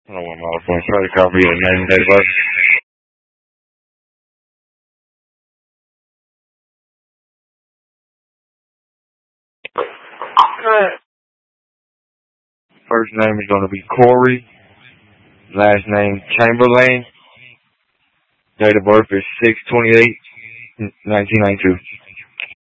I don't want my phone. Try to copy your name, date of birth. First name is going to be Corey. Last name Chamberlain. Date of birth is 6/28/1992.